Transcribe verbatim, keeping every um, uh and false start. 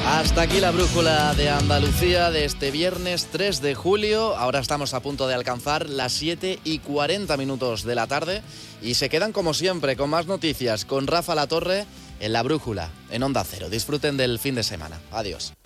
Hasta aquí la brújula de Andalucía de este viernes tres de julio. Ahora estamos a punto de alcanzar las siete y cuarenta minutos de la tarde y se quedan como siempre con más noticias con Rafa Latorre en la brújula, en Onda Cero. Disfruten del fin de semana. Adiós.